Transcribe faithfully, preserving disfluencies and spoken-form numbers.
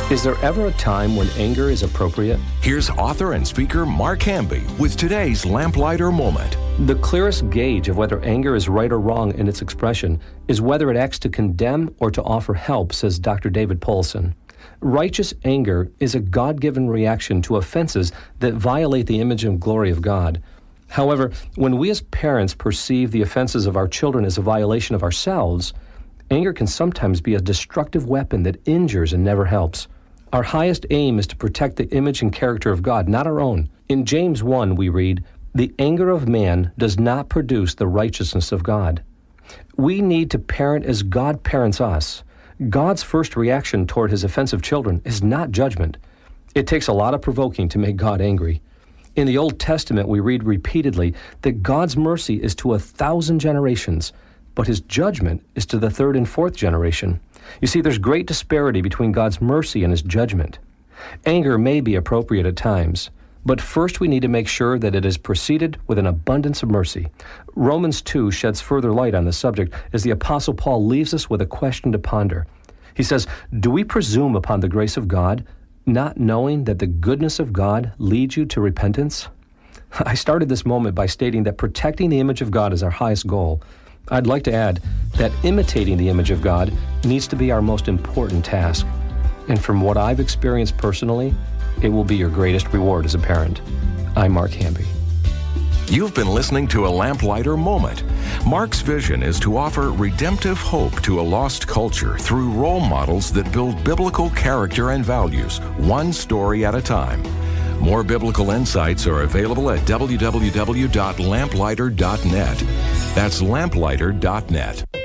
Is there ever a time when anger is appropriate? Here's author and speaker Mark Hamby with today's Lamplighter Moment. The clearest gauge of whether anger is right or wrong in its expression is whether it acts to condemn or to offer help, says Doctor David Polson. Righteous anger is a God-given reaction to offenses that violate the image and glory of God. However, when we as parents perceive the offenses of our children as a violation of ourselves, anger can sometimes be a destructive weapon that injures and never helps. Our highest aim is to protect the image and character of God, not our own. In James one, we read, "The anger of man does not produce the righteousness of God." We need to parent as God parents us. God's first reaction toward his offensive children is not judgment. It takes a lot of provoking to make God angry. In the Old Testament, we read repeatedly that God's mercy is to a thousand generations, but his judgment is to the third and fourth generation. You see, there's great disparity between God's mercy and his judgment. Anger may be appropriate at times, but first we need to make sure that it is preceded with an abundance of mercy. Romans two sheds further light on the subject as the Apostle Paul leaves us with a question to ponder. He says, "Do we presume upon the grace of God, not knowing that the goodness of God leads you to repentance?" I started this moment by stating that protecting the image of God is our highest goal. I'd like to add that imitating the image of God needs to be our most important task. And from what I've experienced personally, it will be your greatest reward as a parent. I'm Mark Hamby. You've been listening to a Lamplighter Moment. Mark's vision is to offer redemptive hope to a lost culture through role models that build biblical character and values, one story at a time. More biblical insights are available at w w w dot lamplighter dot net. That's lamplighter dot net.